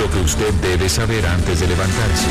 Lo que usted debe saber antes de levantarse.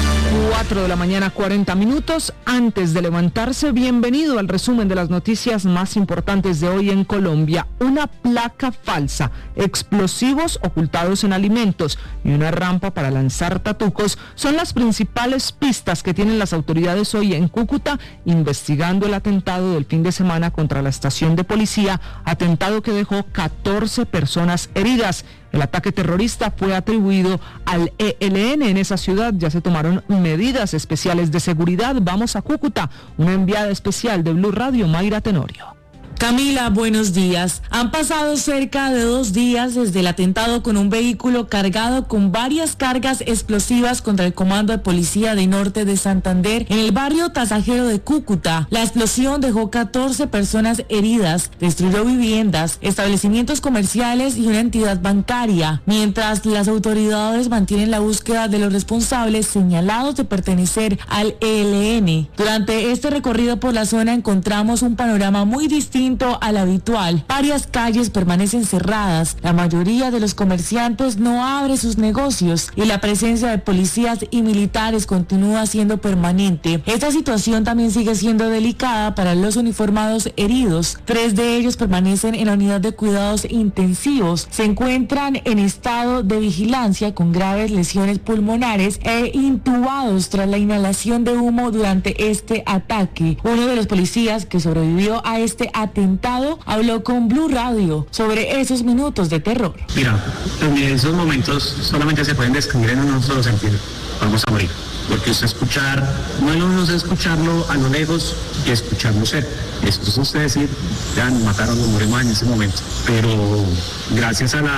4 de la mañana, 40 minutos. Antes de levantarse, bienvenido al resumen de las noticias más importantes de hoy en Colombia. Una placa falsa, explosivos ocultados en alimentos y una rampa para lanzar tatucos son las principales pistas que tienen las autoridades hoy en Cúcuta, investigando el atentado del fin de semana contra la estación de policía, atentado que dejó 14 personas heridas. El ataque terrorista fue atribuido al ELN en esa ciudad. Ya se tomaron medidas especiales de seguridad. Vamos a Cúcuta. Una enviada especial de Blue Radio, Mayra Tenorio. Camila, buenos días. Han pasado cerca de 2 días desde el atentado con un vehículo cargado con varias cargas explosivas contra el Comando de Policía de Norte de Santander en el barrio Tasajero de Cúcuta. La explosión dejó 14 personas heridas, destruyó viviendas, establecimientos comerciales y una entidad bancaria, mientras las autoridades mantienen la búsqueda de los responsables señalados de pertenecer al ELN. Durante este recorrido por la zona encontramos un panorama muy distinto al habitual. Varias calles permanecen cerradas, la mayoría de los comerciantes no abre sus negocios y la presencia de policías y militares continúa siendo permanente. Esta situación también sigue siendo delicada para los uniformados heridos. 3 de ellos permanecen en la unidad de cuidados intensivos. Se encuentran en estado de vigilancia con graves lesiones pulmonares e intubados tras la inhalación de humo durante este ataque. Uno de los policías que sobrevivió a este atentado habló con Blue Radio sobre esos minutos de terror. Mira, en esos momentos solamente se pueden describir en un solo sentido: vamos a morir. Porque usted escuchar, no es lo mismo escucharlo a lo lejos que escucharlo cerca. Esto es usted decir, ya nos mataron, nos morimos en ese momento. Pero gracias a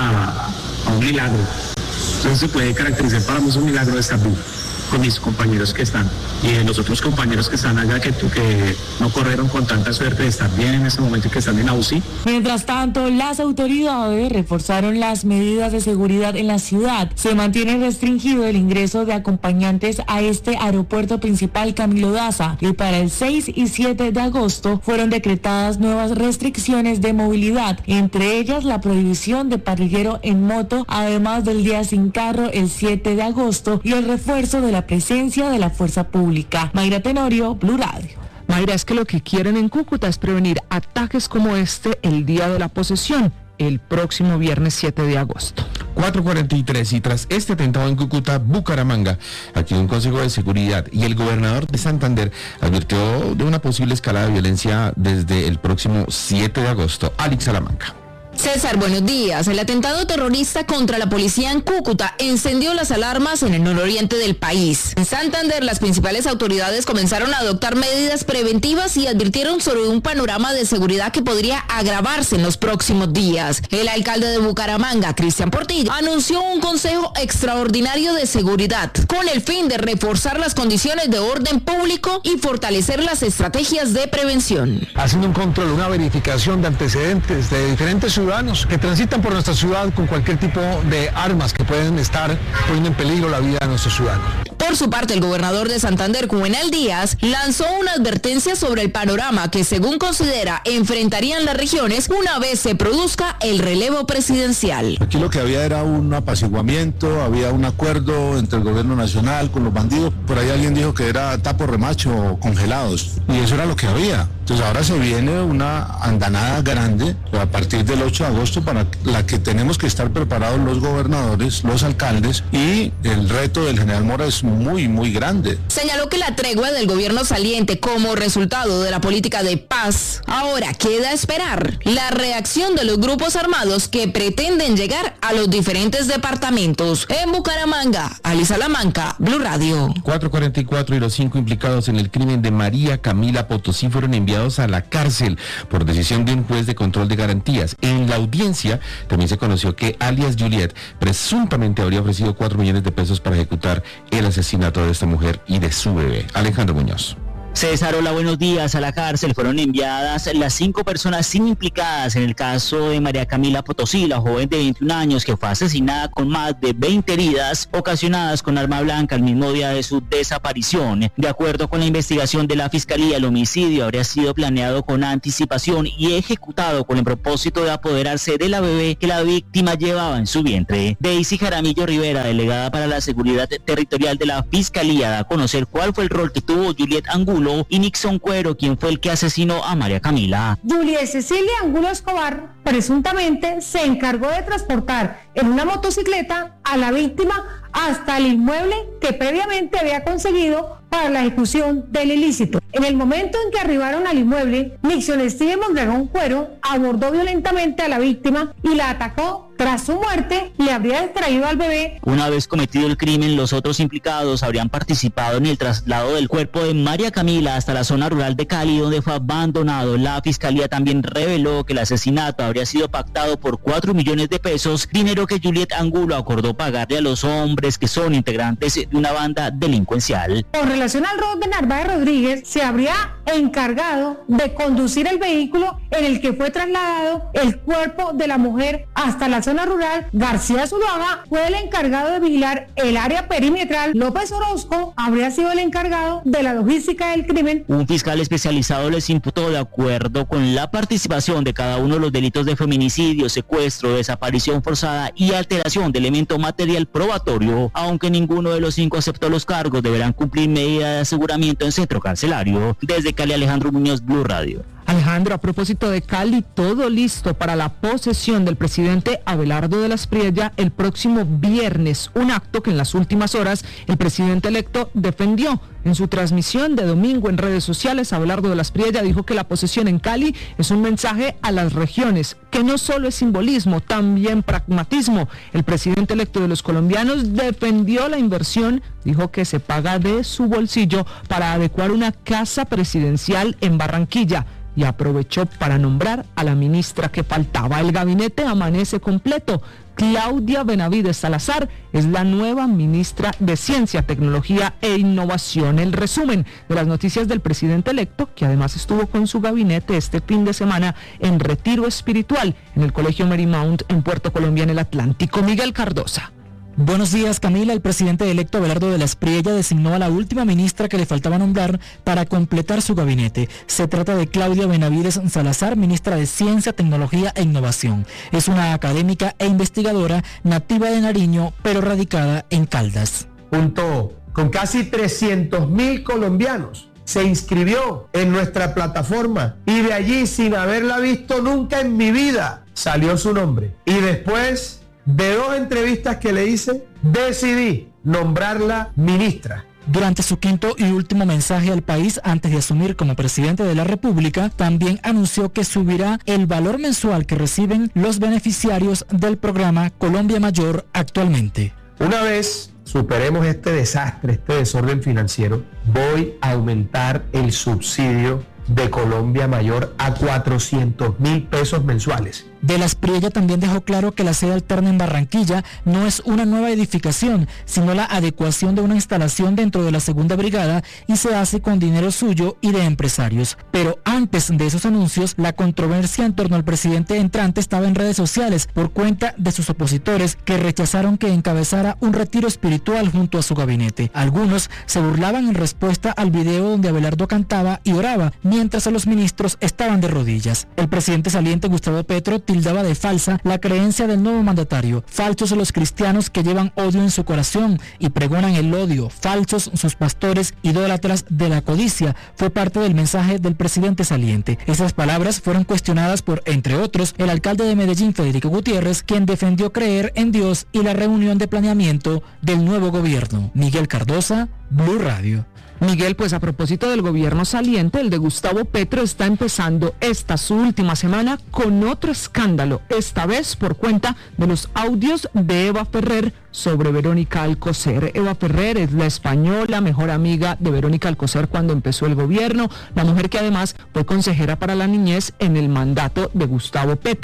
un milagro, entonces se puede caracterizar para mí un milagro de estar vivo con mis compañeros que están y de los otros compañeros que están allá que no corrieron con tanta suerte de estar bien en ese momento y que están en la UCI. Mientras tanto, las autoridades reforzaron las medidas de seguridad en la ciudad. Se mantiene restringido el ingreso de acompañantes a este aeropuerto principal Camilo Daza y para el 6 y 7 de agosto fueron decretadas nuevas restricciones de movilidad, entre ellas la prohibición de parrillero en moto, además del día sin carro el 7 de agosto y el refuerzo de la presencia de la fuerza pública. Mayra Tenorio, Blue Radio. Mayra, es que lo que quieren en Cúcuta es prevenir ataques como este el día de la posesión, el próximo viernes 7 de agosto. 4:43 y tras este atentado en Cúcuta, Bucaramanga, aquí un consejo de seguridad y el gobernador de Santander advirtió de una posible escalada de violencia desde el próximo 7 de agosto. Alex Salamanca. César, buenos días. El atentado terrorista contra la policía en Cúcuta encendió las alarmas en el nororiente del país. En Santander, las principales autoridades comenzaron a adoptar medidas preventivas y advirtieron sobre un panorama de seguridad que podría agravarse en los próximos días. El alcalde de Bucaramanga, Cristian Portillo, anunció un consejo extraordinario de seguridad con el fin de reforzar las condiciones de orden público y fortalecer las estrategias de prevención. Haciendo un control, una verificación de antecedentes de diferentes ciudadanos que transitan por nuestra ciudad con cualquier tipo de armas que pueden estar poniendo en peligro la vida de nuestros ciudadanos. Por su parte, el gobernador de Santander, Juvenal Díaz, lanzó una advertencia sobre el panorama que, según considera, enfrentarían las regiones una vez se produzca el relevo presidencial. Aquí lo que había era un apaciguamiento, había un acuerdo entre el gobierno nacional con los bandidos. Por ahí alguien dijo que era tapo remacho o congelados, y eso era lo que había. Entonces ahora se viene una andanada grande a partir del 8 de agosto para la que tenemos que estar preparados los gobernadores, los alcaldes, y el reto del general Mora es muy, muy grande. Señaló que la tregua del gobierno saliente como resultado de la política de paz ahora queda esperar la reacción de los grupos armados que pretenden llegar a los diferentes departamentos. En Bucaramanga, Ali Salamanca, Blue Radio. 4:44 y los 5 implicados en el crimen de María Camila Potosí fueron enviados a la cárcel por decisión de un juez de control de garantías. En la audiencia también se conoció que alias Juliet presuntamente habría ofrecido 4 millones de pesos para ejecutar el asesinato de esta mujer y de su bebé. Alejandro Muñoz. César, hola, buenos días. A la cárcel fueron enviadas las 5 personas implicadas en el caso de María Camila Potosí, la joven de 21 años que fue asesinada con más de 20 heridas ocasionadas con arma blanca el mismo día de su desaparición. De acuerdo con la investigación de la Fiscalía, el homicidio habría sido planeado con anticipación y ejecutado con el propósito de apoderarse de la bebé que la víctima llevaba en su vientre. Daisy Jaramillo Rivera, delegada para la seguridad territorial de la Fiscalía, da a conocer cuál fue el rol que tuvo Juliet Angulo y Nixon Cuero, quien fue el que asesinó a María Camila. Juliet Cecilia Angulo Escobar presuntamente se encargó de transportar en una motocicleta a la víctima hasta el inmueble que previamente había conseguido para la ejecución del ilícito. En el momento en que arribaron al inmueble, Nixon Steven Mondragón Cuero abordó violentamente a la víctima y la atacó. Tras su muerte, le habría extraído al bebé. Una vez cometido el crimen, los otros implicados habrían participado en el traslado del cuerpo de María Camila hasta la zona rural de Cali, donde fue abandonado. La Fiscalía también reveló que el asesinato habría sido pactado por 4 millones de pesos, dinero que Juliet Angulo acordó pagarle a los hombres que son integrantes de una banda delincuencial. Con relación al rol de Narváez Rodríguez, se habría encargado de conducir el vehículo en el que fue trasladado el cuerpo de la mujer hasta la zona rural. García Zuluaga fue el encargado de vigilar el área perimetral. López Orozco habría sido el encargado de la logística del crimen. Un fiscal especializado les imputó, de acuerdo con la participación de cada uno de los delitos de feminicidio, secuestro, desaparición forzada y alteración de elemento material probatorio. Aunque ninguno de los 5 aceptó los cargos, deberán cumplir medida de aseguramiento en centro carcelario. Desde Cali, Alejandro Muñoz, Blue Radio. Alejandro, a propósito de Cali, todo listo para la posesión del presidente Abelardo de la Espriella el próximo viernes, un acto que en las últimas horas el presidente electo defendió. En su transmisión de domingo en redes sociales, Abelardo de la Espriella dijo que la posesión en Cali es un mensaje a las regiones, que no solo es simbolismo, también pragmatismo. El presidente electo de los colombianos defendió la inversión, dijo que se paga de su bolsillo para adecuar una casa presidencial en Barranquilla, y aprovechó para nombrar a la ministra que faltaba. El gabinete amanece completo. Claudia Benavides Salazar es la nueva ministra de Ciencia, Tecnología e Innovación. El resumen de las noticias del presidente electo, que además estuvo con su gabinete este fin de semana en retiro espiritual en el Colegio Marymount en Puerto Colombia, en el Atlántico. Miguel Cardosa. Buenos días, Camila. El presidente electo Abelardo de la Espriella designó a la última ministra que le faltaba nombrar para completar su gabinete. Se trata de Claudia Benavides Salazar, ministra de Ciencia, Tecnología e Innovación. Es una académica e investigadora nativa de Nariño, pero radicada en Caldas. Junto con casi 300.000 colombianos, se inscribió en nuestra plataforma y de allí, sin haberla visto nunca en mi vida, salió su nombre. Y después de 2 entrevistas que le hice, decidí nombrarla ministra. Durante su quinto y último mensaje al país antes de asumir como presidente de la República, también anunció que subirá el valor mensual que reciben los beneficiarios del programa Colombia Mayor actualmente. Una vez superemos este desastre, este desorden financiero, voy a aumentar el subsidio de Colombia Mayor a 400.000 pesos mensuales. De la Espriella también dejó claro que la sede alterna en Barranquilla no es una nueva edificación, sino la adecuación de una instalación dentro de la segunda brigada y se hace con dinero suyo y de empresarios. Pero antes de esos anuncios, la controversia en torno al presidente entrante estaba en redes sociales por cuenta de sus opositores, que rechazaron que encabezara un retiro espiritual junto a su gabinete. Algunos se burlaban en respuesta al video donde Abelardo cantaba y oraba, mientras a los ministros estaban de rodillas. El presidente saliente Gustavo Petro tildaba de falsa la creencia del nuevo mandatario. Falsos los cristianos que llevan odio en su corazón y pregonan el odio. Falsos sus pastores idólatras de la codicia, fue parte del mensaje del presidente saliente. Esas palabras fueron cuestionadas por, entre otros, el alcalde de Medellín, Federico Gutiérrez, quien defendió creer en Dios y la reunión de planeamiento del nuevo gobierno. Miguel Cardosa, Blue Radio. Miguel, pues a propósito del gobierno saliente, el de Gustavo Petro está empezando esta su última semana con otro escándalo, esta vez por cuenta de los audios de Eva Ferrer sobre Verónica Alcocer. Eva Ferrer es la española mejor amiga de Verónica Alcocer cuando empezó el gobierno, la mujer que además fue consejera para la niñez en el mandato de Gustavo Petro. Pues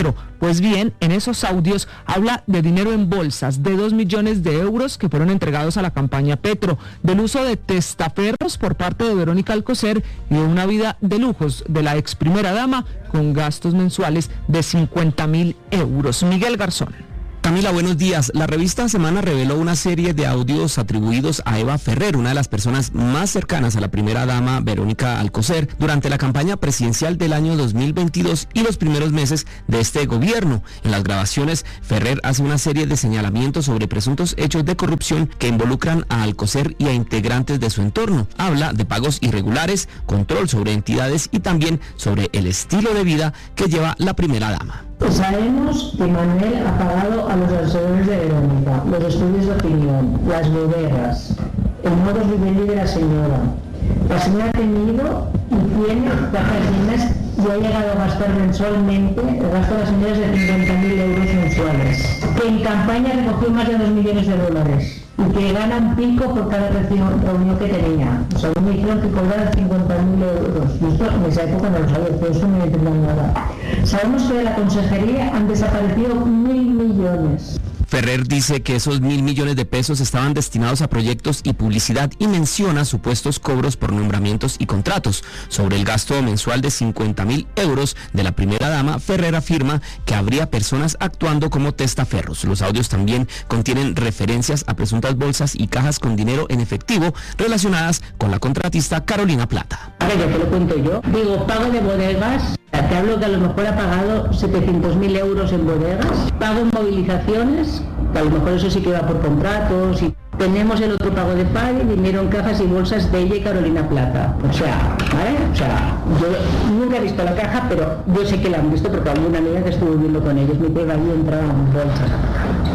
Pues bien, en esos audios habla de dinero en bolsas, de 2 millones de euros que fueron entregados a la campaña Petro, del uso de testaferros por parte de Verónica Alcocer y de una vida de lujos de la ex primera dama con gastos mensuales de 50.000 euros. Miguel Garzón. Camila, buenos días. La revista Semana reveló una serie de audios atribuidos a Eva Ferrer, una de las personas más cercanas a la primera dama Verónica Alcocer, durante la campaña presidencial del año 2022 y los primeros meses de este gobierno. En las grabaciones, Ferrer hace una serie de señalamientos sobre presuntos hechos de corrupción que involucran a Alcocer y a integrantes de su entorno. Habla de pagos irregulares, control sobre entidades y también sobre el estilo de vida que lleva la primera dama. Sabemos que Manuel ha pagado a los asesores de Verónica, los estudios de opinión, las bodegas, el modo vivendi de la señora. La señora ha tenido y tiene cajas llenas y ha llegado a gastar mensualmente, el gasto de la señora es de 50.000 euros mensuales, que en campaña recogió más de 2 millones de dólares y que ganan pico por cada reunión que tenía. O sea, me dijeron que cobraban 50.000 euros. Y esto en esa época no lo sabía, pero eso no me entiendo nada. Sabemos que de la consejería han desaparecido 1.000 millones. Ferrer dice que esos 1.000 millones de pesos estaban destinados a proyectos y publicidad y menciona supuestos cobros por nombramientos y contratos. Sobre el gasto mensual de 50.000 euros de la primera dama, Ferrer afirma que habría personas actuando como testaferros. Los audios también contienen referencias a presuntas bolsas y cajas con dinero en efectivo relacionadas con la contratista Carolina Plata. Ahora ya te lo cuento yo. Digo, pago de bodegas. Te hablo que a lo mejor ha pagado 700.000 euros en bodegas, pago en movilizaciones, que a lo mejor eso sí que va por contratos, y tenemos el otro pago de PAI, dinero en cajas y bolsas de ella y Carolina Plata. O sea, ¿vale? O sea, yo nunca he visto la caja, pero yo sé que la han visto porque alguna amiga que estuvo viviendo con ellos me pega y entraban bolsas a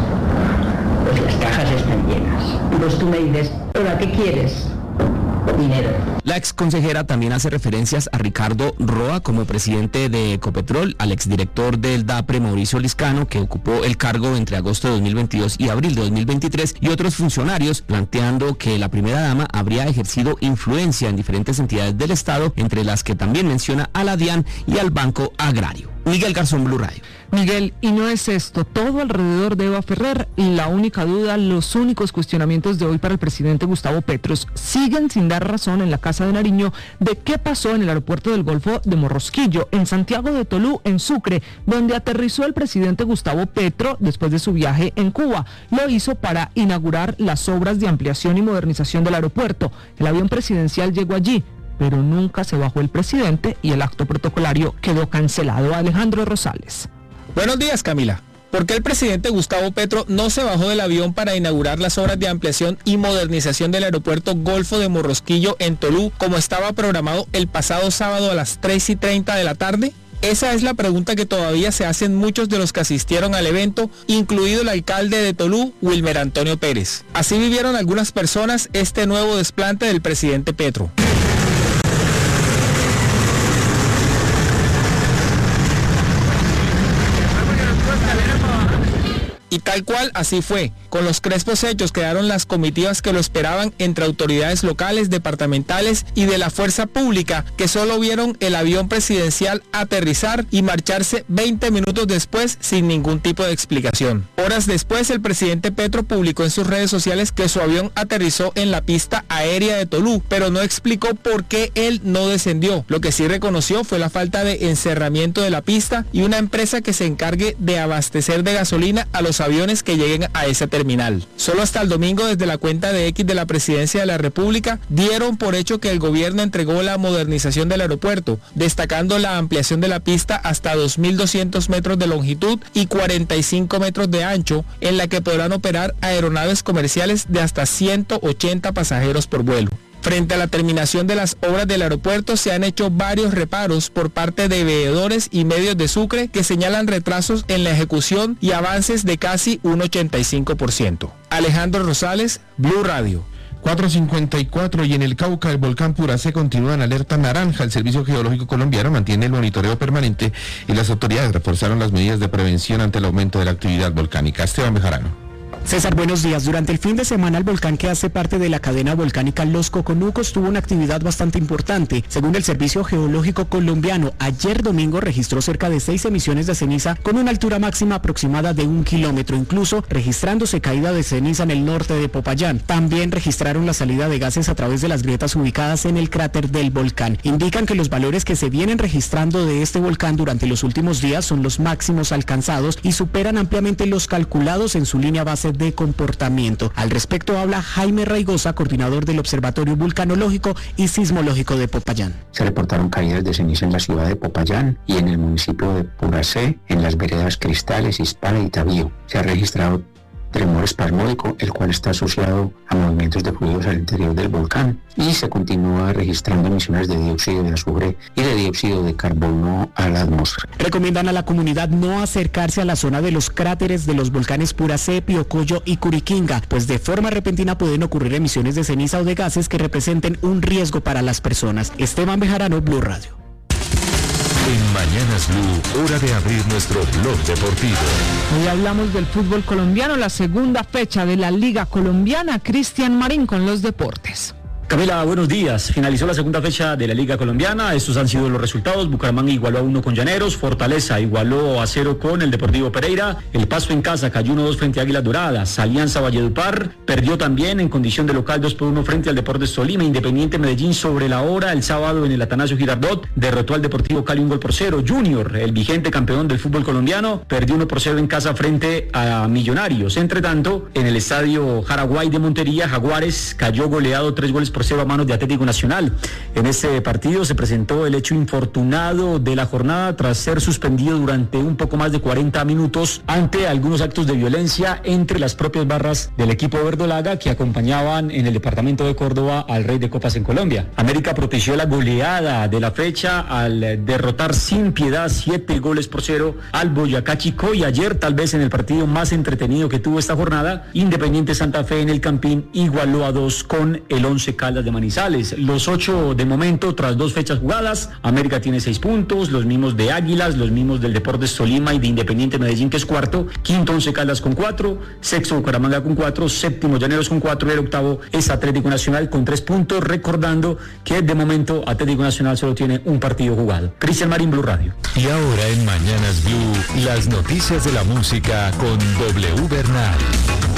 pagar. Pues las cajas están llenas. Pues tú me dices, hola, ¿qué quieres? Dinero. La exconsejera también hace referencias a Ricardo Roa como presidente de Ecopetrol, al exdirector del DAPRE Mauricio Liscano, que ocupó el cargo entre agosto de 2022 y abril de 2023, y otros funcionarios, planteando que la primera dama habría ejercido influencia en diferentes entidades del Estado, entre las que también menciona a la DIAN y al Banco Agrario. Miguel Garzón, Blue Radio. Miguel, y no es esto, todo alrededor de Eva Ferrer, la única duda, los únicos cuestionamientos de hoy para el presidente Gustavo Petro siguen sin dar razón en la Casa de Nariño de qué pasó en el aeropuerto del Golfo de Morrosquillo, en Santiago de Tolú, en Sucre, donde aterrizó el presidente Gustavo Petro después de su viaje en Cuba. Lo hizo para inaugurar las obras de ampliación y modernización del aeropuerto. El avión presidencial llegó allí, pero nunca se bajó el presidente y el acto protocolario quedó cancelado. Alejandro Rosales. Buenos días, Camila. ¿Por qué el presidente Gustavo Petro no se bajó del avión para inaugurar las obras de ampliación y modernización del aeropuerto Golfo de Morrosquillo en Tolú, como estaba programado el pasado sábado a las 3:30 de la tarde? Esa es la pregunta que todavía se hacen muchos de los que asistieron al evento, incluido el alcalde de Tolú, Wilmer Antonio Pérez. Así vivieron algunas personas este nuevo desplante del presidente Petro. Y tal cual así fue. Con los crespos hechos quedaron las comitivas que lo esperaban entre autoridades locales, departamentales y de la fuerza pública, que solo vieron el avión presidencial aterrizar y marcharse 20 minutos después sin ningún tipo de explicación. Horas después, el presidente Petro publicó en sus redes sociales que su avión aterrizó en la pista aérea de Tolú, pero no explicó por qué él no descendió. Lo que sí reconoció fue la falta de encerramiento de la pista y una empresa que se encargue de abastecer de gasolina a los aviones que lleguen a esa terminal. Solo hasta el domingo, desde la cuenta de X de la Presidencia de la República, dieron por hecho que el gobierno entregó la modernización del aeropuerto, destacando la ampliación de la pista hasta 2.200 metros de longitud y 45 metros de ancho, en la que podrán operar aeronaves comerciales de hasta 180 pasajeros por vuelo. Frente a la terminación de las obras del aeropuerto, se han hecho varios reparos por parte de veedores y medios de Sucre que señalan retrasos en la ejecución y avances de casi un 85%. Alejandro Rosales, Blue Radio. 4:54 y en el Cauca el volcán Puracé continúa en alerta naranja. El Servicio Geológico Colombiano mantiene el monitoreo permanente y las autoridades reforzaron las medidas de prevención ante el aumento de la actividad volcánica. Esteban Bejarano. César, buenos días. Durante el fin de semana, el volcán que hace parte de la cadena volcánica Los Coconucos tuvo una actividad bastante importante. Según el Servicio Geológico Colombiano, ayer domingo registró cerca de 6 emisiones de ceniza con una altura máxima aproximada de 1 kilómetro, incluso registrándose caída de ceniza en el norte de Popayán. También registraron la salida de gases a través de las grietas ubicadas en el cráter del volcán. Indican que los valores que se vienen registrando de este volcán durante los últimos días son los máximos alcanzados y superan ampliamente los calculados en su línea base de comportamiento. Al respecto habla Jaime Raigosa, coordinador del Observatorio Vulcanológico y Sismológico de Popayán. Se reportaron caídas de ceniza en la ciudad de Popayán y en el municipio de Puracé, en las veredas Cristales, Hispana y Tabío. Se ha registrado tremor espasmódico, el cual está asociado a movimientos de fluidos al interior del volcán, y se continúa registrando emisiones de dióxido de azufre y de dióxido de carbono a la atmósfera. Recomiendan a la comunidad no acercarse a la zona de los cráteres de los volcanes Puracé, Piocoyo y Curiquinga, pues de forma repentina pueden ocurrir emisiones de ceniza o de gases que representen un riesgo para las personas. Esteban Bejarano, Blue Radio. En Mañanas Blue, hora de abrir nuestro blog deportivo. Hoy hablamos del fútbol colombiano, la segunda fecha de la Liga Colombiana. Cristian Marín con los deportes. Camila, buenos días. Finalizó la segunda fecha de la Liga Colombiana. Estos han sido los resultados. Bucaramanga igualó a 1 con Llaneros. Fortaleza igualó a 0 con el Deportivo Pereira. El Pasto en casa cayó 1-2 frente a Águilas Doradas. Alianza Valledupar perdió también en condición de local 2-1 frente al Deportes Tolima. Independiente Medellín sobre la hora el sábado en el Atanasio Girardot derrotó al Deportivo Cali 1-0. Junior, el vigente campeón del fútbol colombiano, perdió 1-0 en casa frente a Millonarios. Entre tanto, en el estadio Jaraguay de Montería, Jaguares cayó goleado 3-0 a manos de Atlético Nacional. En este partido se presentó el hecho infortunado de la jornada tras ser suspendido durante un poco más de 40 minutos ante algunos actos de violencia entre las propias barras del equipo verdolaga que acompañaban en el departamento de Córdoba al Rey de Copas en Colombia. América propició la goleada de la fecha al derrotar sin piedad 7-0 al Boyacá Chico, y ayer, tal vez en el partido más entretenido que tuvo esta jornada, Independiente Santa Fe en el Campín igualó a 2 con el Once Caldas de Manizales. Los 8 de momento tras 2 fechas jugadas. América tiene 6 puntos, los mismos de Águilas, los mismos del Deportes Tolima y de Independiente Medellín, que es cuarto. Quinto Once Caldas con 4, sexto Bucaramanga con 4, séptimo Llaneros con 4 y el octavo es Atlético Nacional con 3 puntos, recordando que de momento Atlético Nacional solo tiene un partido jugado. Cristian Marín, Blue Radio. Y ahora en Mañanas Blue, las noticias de la música con W Bernal.